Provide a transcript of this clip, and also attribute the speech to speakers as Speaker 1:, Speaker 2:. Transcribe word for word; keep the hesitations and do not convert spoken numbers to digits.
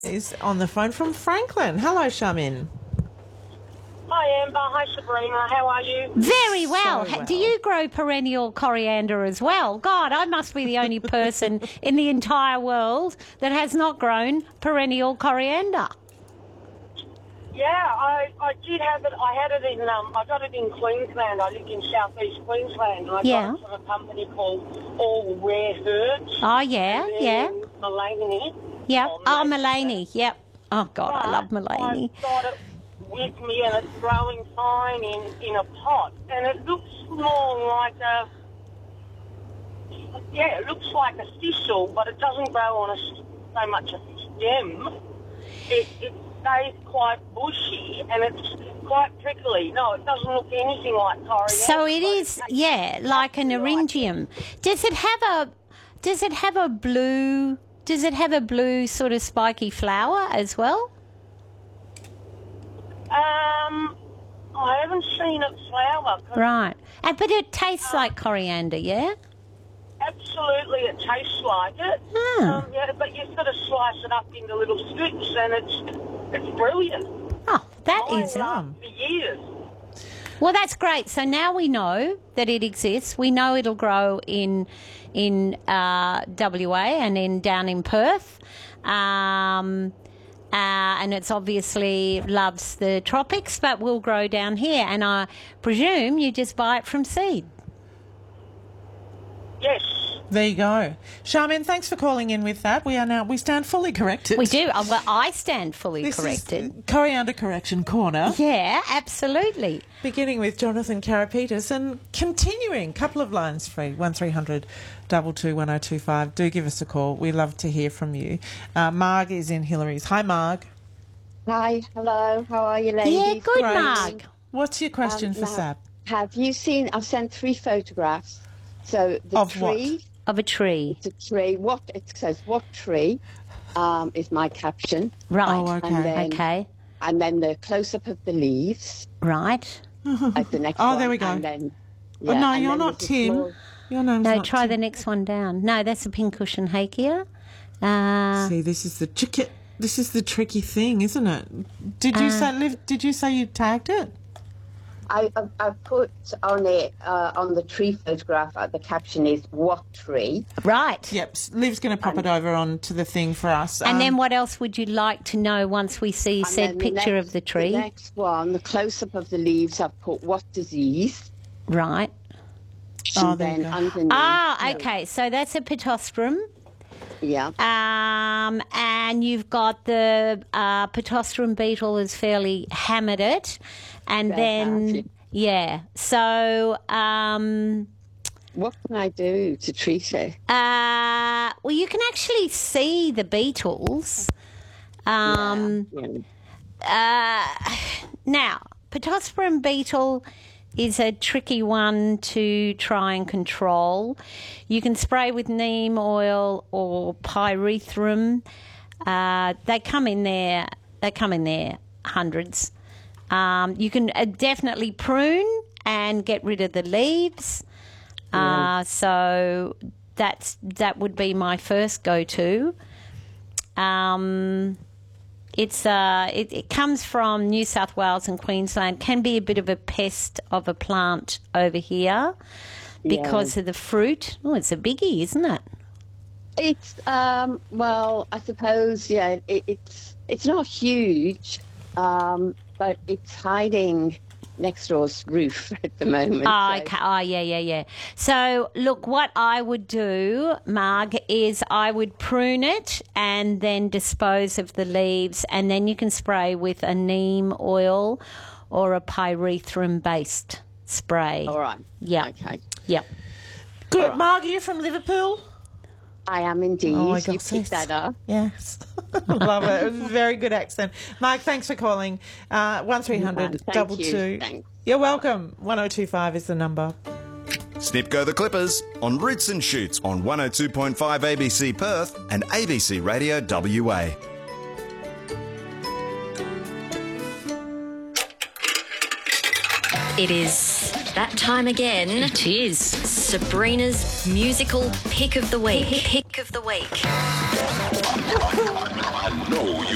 Speaker 1: Is on the phone from Franklin. Hello, Charmin.
Speaker 2: Hi, Amber. Hi, Sabrina. How are you?
Speaker 3: Very well.
Speaker 1: So well.
Speaker 3: Do you grow perennial coriander as well? God, I must be the only person in the entire world that has not grown perennial coriander.
Speaker 2: Yeah, I, I did have it. I had it in, um, I got it in Queensland. I lived in southeast Queensland. And I
Speaker 3: Yeah.
Speaker 2: got it from a company called All Rare Herbs.
Speaker 3: Oh, yeah,
Speaker 2: and
Speaker 3: yeah.
Speaker 2: then Mulaney.
Speaker 3: Yep.
Speaker 2: Oh,
Speaker 3: Oh,
Speaker 2: mate.
Speaker 3: Mulaney. Yep. Oh, God, I love
Speaker 2: But
Speaker 3: Mulaney.
Speaker 2: I've got it with me and it's growing fine in, in a pot. And it looks more like a, yeah, it looks like a thistle, but it doesn't grow on a, s- so much a stem. It, it stays quite bushy and it's quite prickly. No, it doesn't look anything like coriander.
Speaker 3: So it
Speaker 2: but
Speaker 3: is,
Speaker 2: tastes
Speaker 3: yeah, like an
Speaker 2: exactly
Speaker 3: eryngium. Does it have a, does it have a blue, does it have a blue sort of spiky flower as well?
Speaker 2: Um, I haven't seen it flower. 'cause
Speaker 3: Right. And, but it tastes like coriander, yeah?
Speaker 2: Absolutely, it tastes like it.
Speaker 3: Hmm.
Speaker 2: Um, yeah, but you've got to slice it up into little strips, and it's it's brilliant.
Speaker 3: Oh, that
Speaker 2: Mine
Speaker 3: is...
Speaker 2: lasts for years.
Speaker 3: Well, that's great. So now we know that it exists. We know it'll grow in in uh, W A and in down in Perth. Um, uh, and it's obviously loves the tropics, but will grow down here. And I presume you just buy it from seed.
Speaker 2: Yes.
Speaker 1: There you go. Charmin, thanks for calling in with that. We are now, we stand fully corrected.
Speaker 3: We do. Uh, Well, I stand fully
Speaker 1: This
Speaker 3: corrected.
Speaker 1: is Coriander Correction Corner.
Speaker 3: Yeah, absolutely.
Speaker 1: Beginning with Jonathan Karapetis and continuing, couple of lines free, one three hundred two two one oh two five. Do give us a call. We love to hear from you. Uh, Marg is in Hillary's. Hi, Marg.
Speaker 4: Hi, hello. How are you, ladies?
Speaker 3: Yeah, good,
Speaker 1: Great.
Speaker 3: Marg.
Speaker 1: What's your question
Speaker 4: Um,
Speaker 1: for
Speaker 4: now,
Speaker 1: Sab?
Speaker 4: Have you seen? I've sent three photographs. So the
Speaker 1: Of what?
Speaker 4: tree,
Speaker 3: Of a tree.
Speaker 4: the tree. What it says? What tree? Um, is my caption,
Speaker 3: Right.
Speaker 1: Oh, okay.
Speaker 4: and then
Speaker 3: Okay.
Speaker 4: and then the close up of the leaves
Speaker 3: Right.
Speaker 4: at the next
Speaker 1: Oh,
Speaker 4: one.
Speaker 1: there we go.
Speaker 4: And then,
Speaker 1: Oh,
Speaker 4: yeah,
Speaker 1: no,
Speaker 4: and
Speaker 1: you're
Speaker 4: then
Speaker 1: not
Speaker 4: there's a
Speaker 1: Tim.
Speaker 4: small-
Speaker 1: Your name's
Speaker 3: No,
Speaker 1: not
Speaker 3: try
Speaker 1: Tim.
Speaker 3: the next one down. No, that's a pincushion hakea. Uh,
Speaker 1: See, this is the tricky. This is the tricky thing, isn't it? Did you
Speaker 3: Uh,
Speaker 1: say? Liv, did you say you tagged it?
Speaker 4: I, I, I put on it uh, on the tree photograph. Uh, the caption is "What tree?"
Speaker 3: right.
Speaker 1: Yep. Liv's going to pop it over onto the thing for us.
Speaker 3: And
Speaker 1: Um,
Speaker 3: then what else would you like to know once we see
Speaker 4: And
Speaker 3: said
Speaker 4: then the
Speaker 3: picture
Speaker 4: next-
Speaker 3: of the tree?
Speaker 4: The next one, the close up of the leaves. I've put "What disease?"
Speaker 3: Right.
Speaker 1: Oh,
Speaker 4: and
Speaker 1: there you
Speaker 4: then
Speaker 1: go.
Speaker 4: underneath.
Speaker 3: Ah, okay. So that's a pittosporum.
Speaker 4: Yeah.
Speaker 3: Um, and you've got the uh, pittosporum beetle has fairly hammered it. And
Speaker 4: They
Speaker 3: then,
Speaker 4: have, yeah.
Speaker 3: yeah. So, um,
Speaker 4: What can I do to treat it?
Speaker 3: uh, well, you can actually see the beetles. Um,
Speaker 4: Yeah.
Speaker 3: Uh, now, pittosporum beetle is a tricky one to try and control. You can spray with neem oil or pyrethrum. Uh, they come in there. They come in there hundreds. Um, you can uh, definitely prune and get rid of the leaves. Uh, so that's that would be my first go-to. Um, It's uh, it, it comes from New South Wales and Queensland. Can be a bit of a pest of a plant over here because of the fruit. Oh, it's a biggie, isn't it?
Speaker 4: It's um. Well, I suppose yeah. It, it's it's not huge, um, but it's hiding next door's roof at the moment.
Speaker 3: Oh,
Speaker 4: so-
Speaker 3: okay. Oh, yeah, yeah, yeah. So, look, what I would do, Marg, is I would prune it and then dispose of the leaves, and then you can spray with a neem oil or a pyrethrum-based spray.
Speaker 4: All right.
Speaker 3: Yeah.
Speaker 4: Okay.
Speaker 3: Yep.
Speaker 1: Good. Marg, are you from Liverpool?
Speaker 4: I am indeed.
Speaker 1: Oh, I
Speaker 4: you
Speaker 1: got
Speaker 4: picked
Speaker 1: this.
Speaker 4: that up.
Speaker 1: Yes. Love it. It was a very good accent. Mark, thanks for calling. Uh, one three hundred
Speaker 4: Thank
Speaker 1: double
Speaker 4: you.
Speaker 1: two.
Speaker 4: Thanks.
Speaker 1: You're welcome. one oh two five is the number.
Speaker 5: Snip Go the Clippers on Roots and Shoots on one oh two point five A B C Perth and A B C Radio W A.
Speaker 6: It is that time again. It is. Sabrina's musical pick of the week. Pick of the week.
Speaker 7: I know you